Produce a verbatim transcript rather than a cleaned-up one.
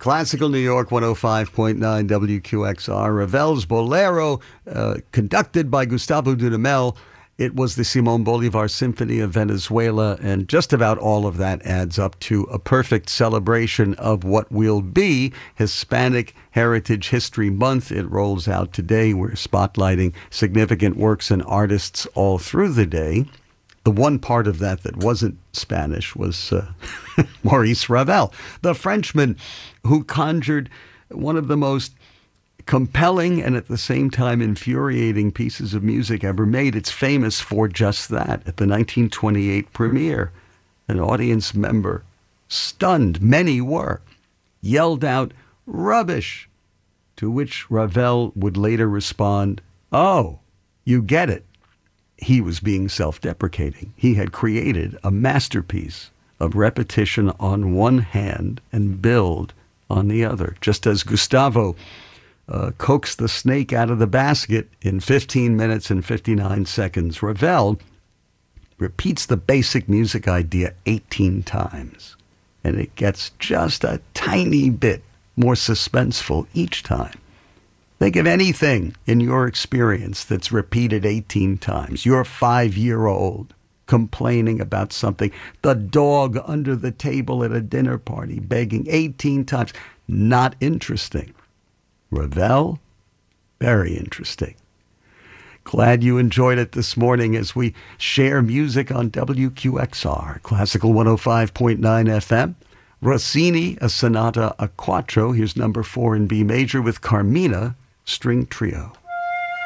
Classical New York one oh five point nine W Q X R. Ravel's Bolero, uh, conducted by Gustavo Dudamel. It was the Simón Bolívar Symphony of Venezuela, and just about all of that adds up to a perfect celebration of what will be Hispanic Heritage History Month. It rolls out today. We're spotlighting significant works and artists all through the day. The one part of that that wasn't Spanish was uh, Maurice Ravel, the Frenchman who conjured one of the most compelling and at the same time infuriating pieces of music ever made. It's famous for just that. At the nineteen twenty-eight premiere, an audience member, stunned, many were, yelled out, "Rubbish!" To which Ravel would later respond, "Oh, you get it." He was being self-deprecating. He had created a masterpiece of repetition on one hand and build on the other. Just as Gustavo uh, coaxed the snake out of the basket in fifteen minutes and fifty-nine seconds, Ravel repeats the basic music idea eighteen times. And it gets just a tiny bit more suspenseful each time. Think of anything in your experience that's repeated eighteen times. You're five-year-old complaining about something. The dog under the table at a dinner party begging eighteen times. Not interesting. Ravel, very interesting. Glad you enjoyed it this morning as we share music on W Q X R, Classical one oh five point nine F M. Rossini, a sonata a quattro. Here's number four in B major with Carmina String Trio.